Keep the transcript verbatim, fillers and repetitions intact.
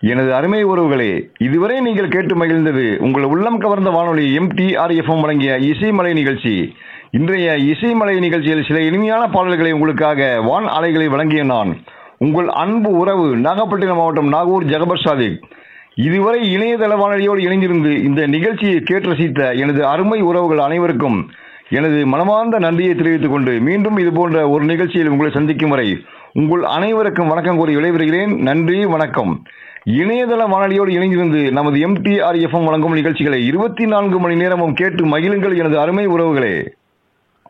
எனது அருமை உறவுகளே, இதுவரை நீங்கள் கேட்டு மகிழ்ந்தது உங்கள் உள்ளம் கவர்ந்த வானொலி எம்டிஆர்எஃப்எம் வழங்கிய இசைமலை நிகழ்ச்சி. இன்றைய இசைமலை நிகழ்ச்சியில் சில இனிமையான பாடல்களை உங்களுக்காக வான் அலைகளை வழங்கிய நான் உங்கள் அன்பு உறவு நாகப்பட்டினம் மாவட்டம் நாகூர் ஜகபர் சாதிக். இதுவரை இணையதள வானொலியோடு இணைந்திருந்து இந்த நிகழ்ச்சியை கேட்டு ரசித்த எனது அருமை உறவுகள் அனைவருக்கும் எனது மனமார்ந்த நன்றியை தெரிவித்துக் கொண்டு மீண்டும் இது போன்ற ஒரு நிகழ்ச்சியில் உங்களை சந்திக்கும் வரை உங்கள் அனைவருக்கும் வணக்கம் கூறி விடைபெறுகிறேன். நன்றி, வணக்கம். இணையதள வானொலியோடு இணைந்திருந்து நமது எம்டிஆர்எஃப்எம் வழங்கும் நிகழ்ச்சிகளை இருபத்தி நான்கு மணி நேரமும் கேட்டு மகிழுங்கள் எனது அருமை உறவுகளே.